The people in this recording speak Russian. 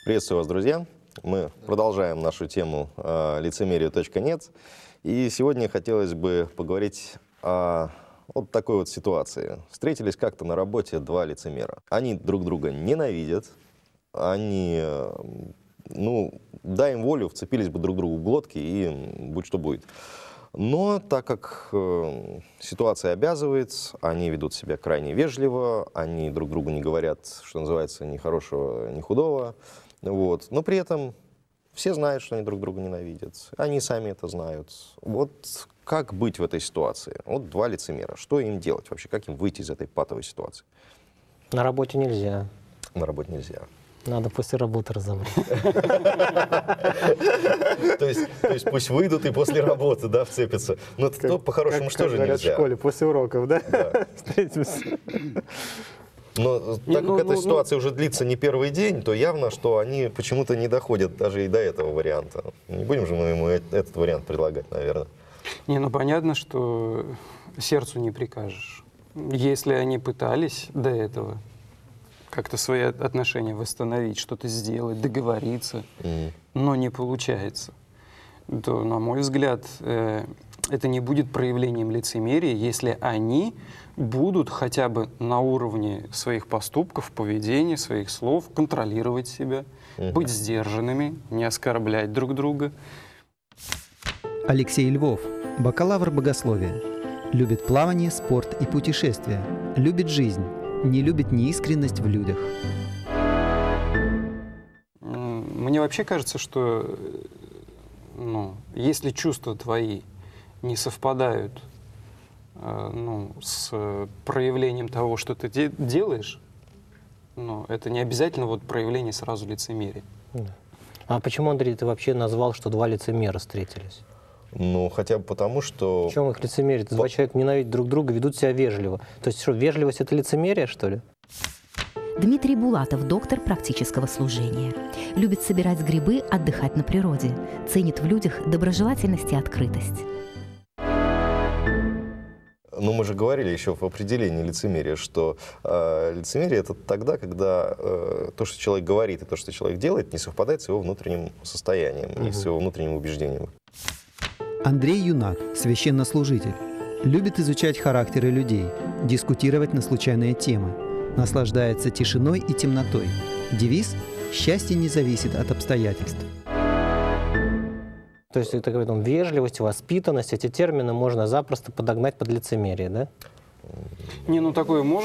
Приветствую вас, друзья. Мы продолжаем нашу тему лицемерию.нет. И сегодня хотелось бы поговорить о вот такой вот ситуации. Встретились как-то на работе два лицемера. Они друг друга ненавидят. Они, дай им волю, вцепились бы друг другу в глотки и будь что будет. Но так как ситуация обязывает, они ведут себя крайне вежливо, они друг другу не говорят, что называется, ни хорошего, ни худого. Вот. Но при этом все знают, что они друг друга ненавидят. Они сами это знают. Вот как быть в этой ситуации? Вот два лицемера. Что им делать вообще? Как им выйти из этой патовой ситуации? На работе нельзя. На работе нельзя. Надо после работы разобрать. То есть пусть выйдут и после работы, да, вцепятся. Но по-хорошему что же нельзя? в школе, после уроков, да? Встретимся. Но так как эта ситуация уже длится не первый день, то явно, что они почему-то не доходят даже и до этого варианта. Не будем же мы ему этот вариант предлагать, наверное. Понятно, что сердцу не прикажешь. Если они пытались до этого как-то свои отношения восстановить, что-то сделать, договориться, но не получается, то, на мой взгляд, это не будет проявлением лицемерия, если они будут хотя бы на уровне своих поступков, поведения, своих слов контролировать себя, быть сдержанными, не оскорблять друг друга. Алексей Львов, бакалавр богословия. Любит плавание, спорт и путешествия. Любит жизнь, не любит неискренность в людях. Мне вообще кажется, что если чувства твои не совпадают с проявлением того, что ты делаешь, это не обязательно проявление сразу лицемерия. А почему, Андрей, ты вообще назвал, что два лицемера встретились? Хотя бы потому, что... В чем их лицемерие? Два человека ненавидят друг друга, ведут себя вежливо. То есть что, вежливость — это лицемерие, что ли? Дмитрий Булатов, доктор практического служения. Любит собирать грибы, отдыхать на природе. Ценит в людях доброжелательность и открытость. Мы же говорили еще в определении лицемерия, что лицемерие — это тогда, когда то, что человек говорит, и то, что человек делает, не совпадает с его внутренним состоянием и с его внутренним убеждением. Андрей Юнак, священнослужитель. Любит изучать характеры людей, дискутировать на случайные темы. Наслаждается тишиной и темнотой. Девиз «Счастье не зависит от обстоятельств». То есть это вежливость, воспитанность, эти термины можно запросто подогнать под лицемерие, да? Такое может